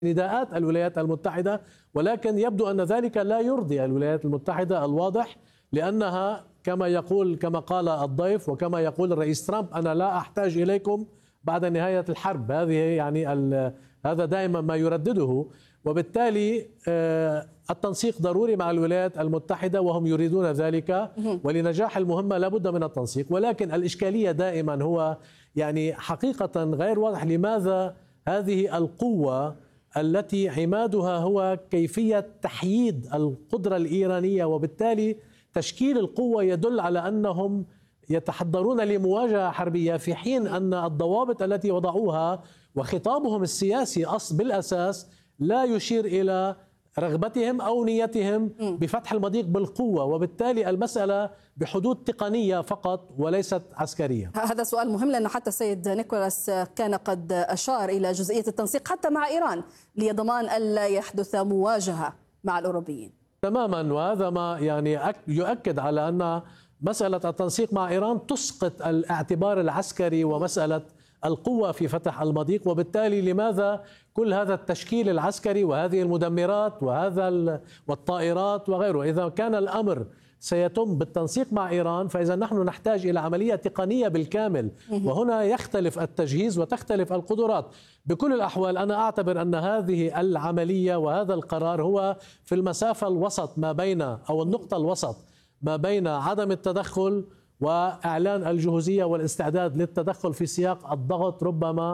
نداءات الولايات المتحدة، ولكن يبدو أن ذلك لا يرضي الولايات المتحدة الواضح، لأنها كما قال الضيف وكما يقول الرئيس ترامب: أنا لا أحتاج إليكم بعد نهاية الحرب. هذه يعني هذا دائما ما يردده، وبالتالي التنسيق ضروري مع الولايات المتحدة وهم يريدون ذلك، ولنجاح المهمة لابد من التنسيق. ولكن الإشكالية دائما هو يعني حقيقة غير واضح لماذا هذه القوة التي عمادها هو كيفية تحييد القدرة الإيرانية، وبالتالي تشكيل القوة يدل على أنهم يتحضرون لمواجهة حربية، في حين أن الضوابط التي وضعوها وخطابهم السياسي بالأساس لا يشير إلى رغبتهم أو نيتهم بفتح المضيق بالقوة، وبالتالي المسألة بحدود تقنية فقط وليست عسكرية. هذا سؤال مهم، لأن حتى السيد نيكولاس كان قد أشار إلى جزئية التنسيق حتى مع إيران لضمان ألا يحدث مواجهة مع الأوروبيين. تماما، وهذا ما يعني يؤكد على أن مسألة التنسيق مع إيران تسقط الاعتبار العسكري ومسألة القوة في فتح المضيق، وبالتالي لماذا كل هذا التشكيل العسكري وهذه المدمرات والطائرات وغيره؟ إذا كان الأمر سيتم بالتنسيق مع إيران، فإذا نحن نحتاج إلى عملية تقنية بالكامل، وهنا يختلف التجهيز وتختلف القدرات. بكل الأحوال أنا أعتبر أن هذه العملية وهذا القرار هو في المسافة الوسط ما بين، أو النقطة الوسط ما بين عدم التدخل وإعلان الجهوزية والاستعداد للتدخل في سياق الضغط ربما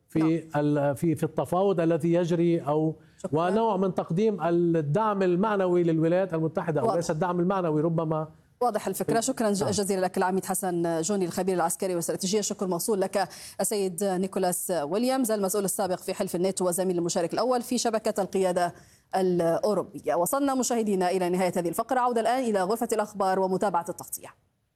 في التفاوض الذي يجري، أو ونوع من تقديم الدعم المعنوي للولايات المتحدة، أو ليس الدعم المعنوي ربما. واضح الفكرة. شكرا جزيلا لك العميد حسن جوني الخبير العسكري والاستراتيجية. شكر موصول لك السيد نيكولاس ويليامز المسؤول السابق في حلف الناتو وزميل المشارك الأول في شبكة القيادة الأوروبية. وصلنا مشاهدينا إلى نهاية هذه الفقرة. عودة الآن إلى غرفة الأخبار ومتابعة التغطية.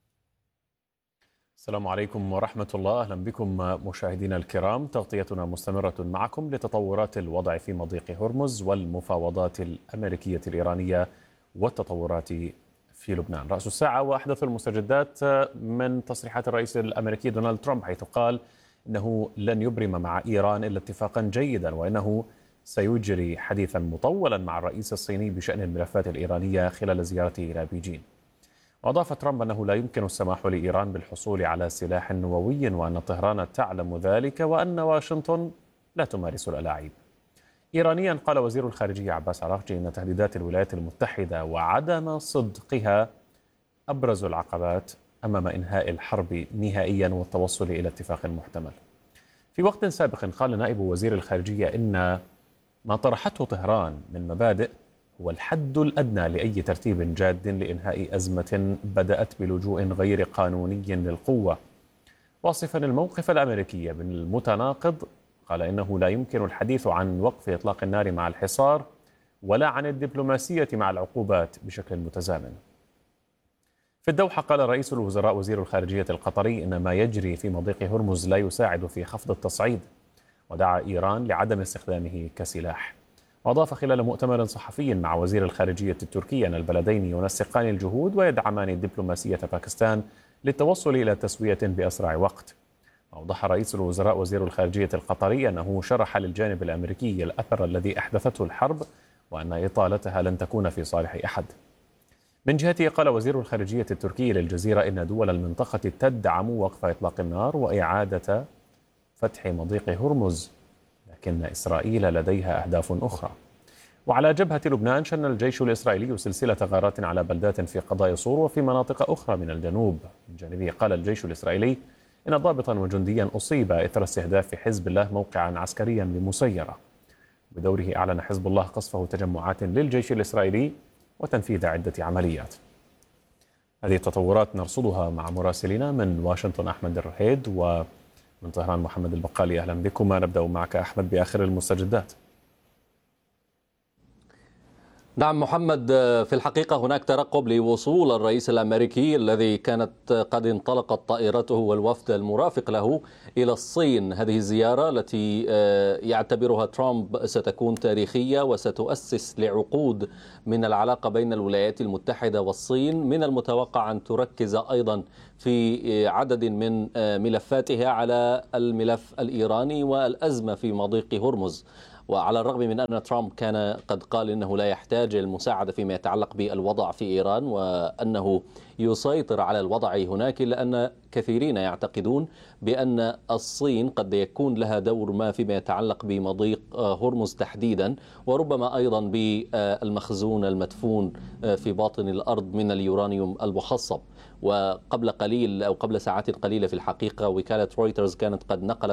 السلام عليكم ورحمة الله، أهلا بكم مشاهدينا الكرام. تغطيتنا مستمرة معكم لتطورات الوضع في مضيق هرمز والمفاوضات الأمريكية الإيرانية والتطورات في لبنان. رأس الساعة وأحدث المستجدات من تصريحات الرئيس الأمريكي دونالد ترامب، حيث قال إنه لن يبرم مع إيران إلا اتفاقا جيدا، وإنه سيجري حديثا مطولا مع الرئيس الصيني بشأن الملفات الإيرانية خلال زيارته إلى بيجين. وأضاف ترامب أنه لا يمكن السماح لإيران بالحصول على سلاح نووي، وأن طهران تعلم ذلك، وأن واشنطن لا تمارس الألاعيب. إيرانيا قال وزير الخارجية عباس عراقجي إن تهديدات الولايات المتحدة وعدم صدقها أبرز العقبات أمام إنهاء الحرب نهائيا والتوصل إلى اتفاق محتمل. في وقت سابق قال نائب وزير الخارجية إن ما طرحته طهران من مبادئ هو الحد الأدنى لأي ترتيب جاد لإنهاء أزمة بدأت بلجوء غير قانوني للقوة. واصفا الموقف الأمريكي بالمتناقض، قال إنه لا يمكن الحديث عن وقف إطلاق النار مع الحصار ولا عن الدبلوماسية مع العقوبات بشكل متزامن. في الدوحة قال رئيس الوزراء وزير الخارجية القطري إن ما يجري في مضيق هرمز لا يساعد في خفض التصعيد، ودعا إيران لعدم استخدامه كسلاح. وأضاف خلال مؤتمر صحفي مع وزير الخارجية التركي أن البلدين ينسقان الجهود ويدعمان الدبلوماسية باكستان للتوصل إلى تسوية بأسرع وقت. أوضح رئيس الوزراء وزير الخارجية القطري أنه شرح للجانب الأمريكي الأثر الذي أحدثته الحرب، وأن إطالتها لن تكون في صالح أحد. من جهته قال وزير الخارجية التركي للجزيرة إن دول المنطقة تدعم وقف إطلاق النار وإعادة فتح مضيق هرمز، لكن إسرائيل لديها أهداف أخرى. وعلى جبهة لبنان شن الجيش الإسرائيلي سلسلة غارات على بلدات في قضاء صور وفي مناطق أخرى من الجنوب. من جانبه قال الجيش الإسرائيلي إن ضابطا وجنديا أصيب إثر استهداف حزب الله موقعا عسكريا بمسيرة. بدوره أعلن حزب الله قصفه تجمعات للجيش الإسرائيلي وتنفيذ عدة عمليات. هذه التطورات نرصدها مع مراسلنا من واشنطن أحمد الرهيد، ومن طهران محمد البقالي. أهلا بكما. نبدأ معك أحمد بآخر المستجدات. نعم محمد، في الحقيقة هناك ترقب لوصول الرئيس الأمريكي الذي كانت قد انطلقت طائرته والوفد المرافق له إلى الصين. هذه الزيارة التي يعتبرها ترامب ستكون تاريخية وستؤسس لعقود من العلاقة بين الولايات المتحدة والصين، من المتوقع أن تركز أيضا في عدد من ملفاتها على الملف الإيراني والأزمة في مضيق هرمز. وعلى الرغم من أن ترامب كان قد قال إنه لا يحتاج المساعدة فيما يتعلق بالوضع في إيران وأنه يسيطر على الوضع هناك، إلا أن كثيرين يعتقدون بأن الصين قد يكون لها دور ما فيما يتعلق بمضيق هرمز تحديدا، وربما أيضا بالمخزون المدفون في باطن الأرض من اليورانيوم المخصب. وقبل قليل أو قبل ساعات قليلة في الحقيقة وكالة رويترز كانت قد نقلت